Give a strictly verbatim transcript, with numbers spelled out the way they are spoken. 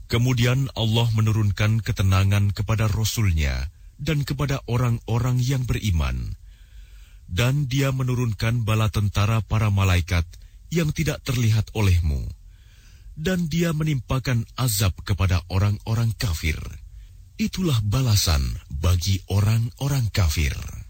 Kemudian Allah menurunkan ketenangan kepada Rasul-Nya dan kepada orang-orang yang beriman. Dan Dia menurunkan bala tentara para malaikat yang tidak terlihat olehmu. Dan Dia menimpakan azab kepada orang-orang kafir. Itulah balasan bagi orang-orang kafir.